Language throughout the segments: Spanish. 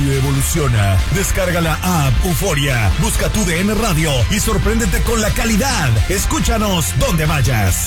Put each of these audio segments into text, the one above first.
radio evoluciona. Descarga la app Euforia, busca tu DN Radio y sorpréndete con la calidad. Escúchanos donde vayas.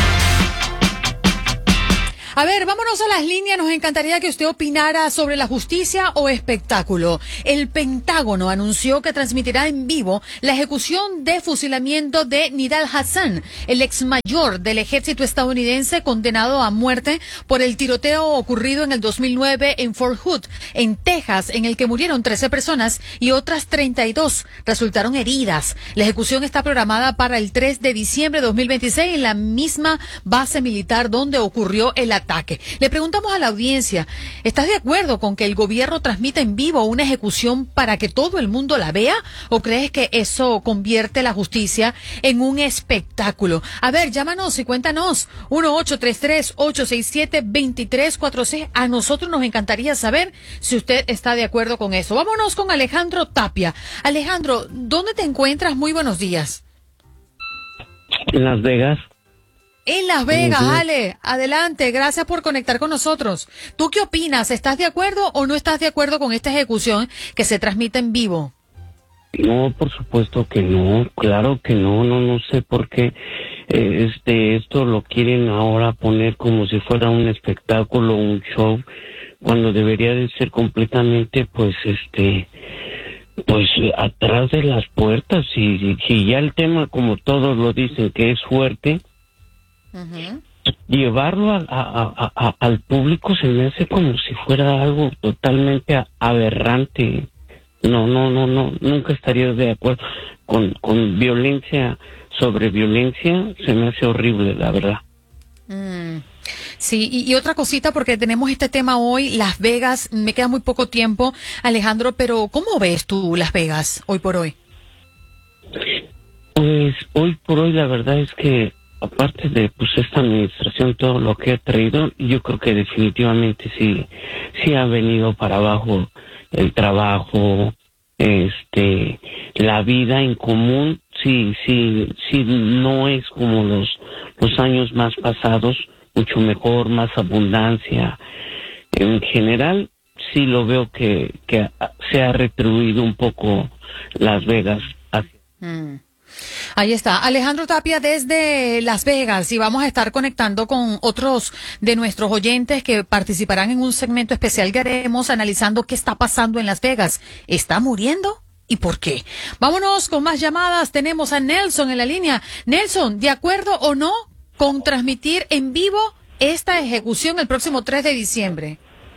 A ver, vámonos a las líneas. Nos encantaría que usted opinara sobre la justicia o espectáculo. El Pentágono anunció que transmitirá en vivo la ejecución de fusilamiento de Nidal Hasan, el ex mayor del ejército estadounidense condenado a muerte por el tiroteo ocurrido en el 2009 en Fort Hood, en Texas, en el que murieron 13 personas y otras 32 resultaron heridas. La ejecución está programada para el 3 de diciembre de 2026 en la misma base militar donde ocurrió el ataque. Le preguntamos a la audiencia, ¿estás de acuerdo con que el gobierno transmita en vivo una ejecución para que todo el mundo la vea? ¿O crees que eso convierte la justicia en un espectáculo? A ver, llámanos y cuéntanos. 1-833-867-2346. A nosotros nos encantaría saber si usted está de acuerdo con eso. Vámonos con Alejandro Tapia. Alejandro, ¿dónde te encuentras? Muy buenos días. En Las Vegas. En Las Vegas, Ale, adelante, gracias por conectar con nosotros. ¿Tú qué opinas? ¿Estás de acuerdo o no estás de acuerdo con esta ejecución que se transmite en vivo? No, por supuesto que no, claro que no sé por qué esto lo quieren ahora poner como si fuera un espectáculo, un show, cuando debería de ser completamente, pues atrás de las puertas. Y ya el tema, como todos lo dicen, que es fuerte, llevarlo al público se me hace como si fuera algo totalmente aberrante. No, nunca estaría de acuerdo con violencia sobre violencia. Se me hace horrible, la verdad. Sí, y otra cosita, porque tenemos este tema hoy, Las Vegas. Me queda muy poco tiempo, Alejandro, pero ¿cómo ves tú Las Vegas hoy por hoy? Pues hoy por hoy la verdad es que aparte de esta administración, todo lo que ha traído, yo creo que definitivamente sí ha venido para abajo el trabajo, la vida en común, sí no es como los años más pasados, mucho mejor, más abundancia. En general, sí lo veo que se ha retribuido un poco Las Vegas. Ahí está, Alejandro Tapia desde Las Vegas, y vamos a estar conectando con otros de nuestros oyentes que participarán en un segmento especial que haremos analizando qué está pasando en Las Vegas. ¿Está muriendo? ¿Y por qué? Vámonos con más llamadas. Tenemos a Nelson en la línea. Nelson, ¿de acuerdo o no con transmitir en vivo esta ejecución el próximo 3 de diciembre?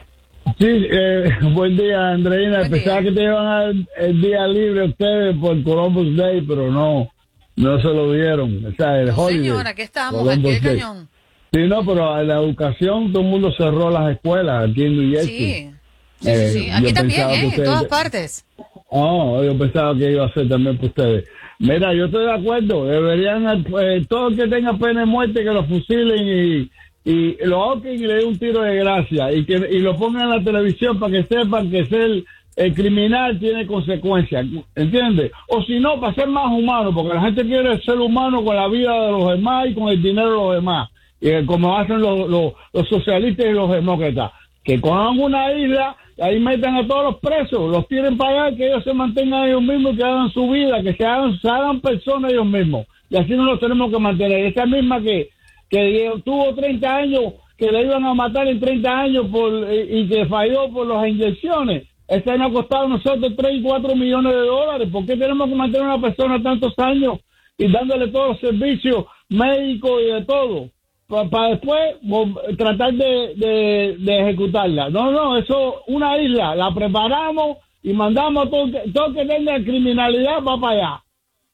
Sí, buen día, Andreina. Pensaba que te iban a dar el día libre a ustedes por Columbus Day, pero no se lo dieron. O sea, el holiday. Señora, aquí estamos, aquí el cañón. Sí, no, pero en la educación todo el mundo cerró las escuelas aquí en New Jersey. Sí. Aquí también, en todas partes. Yo pensaba que iba a ser también para ustedes. Mira, yo estoy de acuerdo. Deberían, todo el que tenga pena de muerte, que lo fusilen y lo ahorquen y le den un tiro de gracia y lo pongan en la televisión para que sepan que ser el criminal tiene consecuencias, ¿entiendes? O si no, para ser más humano, porque la gente quiere ser humano con la vida de los demás y con el dinero de los demás, como hacen los socialistas y los demócratas, que cojan una isla, ahí metan a todos los presos, los tienen para allá, que ellos se mantengan ellos mismos, que hagan su vida, que se hagan personas ellos mismos, y así no los tenemos que mantener. Esa misma que tuvo 30 años, que le iban a matar en 30 años y que falló por las inyecciones. Esta nos ha costado a nosotros 3 y 4 millones de dólares. ¿Por qué tenemos que mantener a una persona tantos años y dándole todos los servicios médicos y de todo? Para después tratar de ejecutarla. No, eso, una isla, la preparamos y mandamos todo que tenga criminalidad va para allá.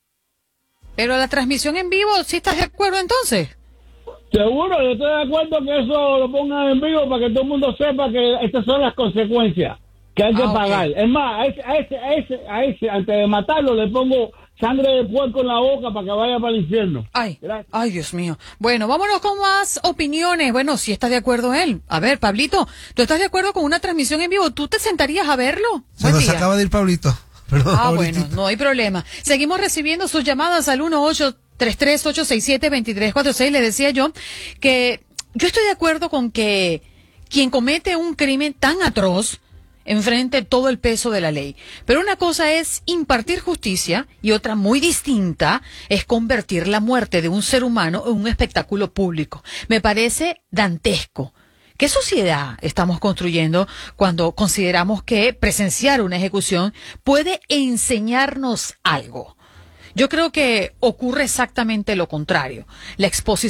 Pero la transmisión en vivo, ¿sí estás de acuerdo entonces? Seguro, yo estoy de acuerdo que eso lo pongan en vivo para que todo el mundo sepa que estas son las consecuencias que hay que pagar. Okay. Es más, a ese, antes de matarlo, le pongo sangre de puerco en la boca para que vaya para el infierno. Ay, Dios mío. Bueno, vámonos con más opiniones. Bueno, si está de acuerdo él. A ver, Pablito, ¿tú estás de acuerdo con una transmisión en vivo? ¿Tú te sentarías a verlo? Se nos acaba de ir Pablito. Perdón, bueno, no hay problema. Seguimos recibiendo sus llamadas al 1-833-867-2346. Le decía yo que yo estoy de acuerdo con que quien comete un crimen tan atroz enfrente todo el peso de la ley. Pero una cosa es impartir justicia y otra muy distinta es convertir la muerte de un ser humano en un espectáculo público. Me parece dantesco. ¿Qué sociedad estamos construyendo cuando consideramos que presenciar una ejecución puede enseñarnos algo? Yo creo que ocurre exactamente lo contrario. La exposición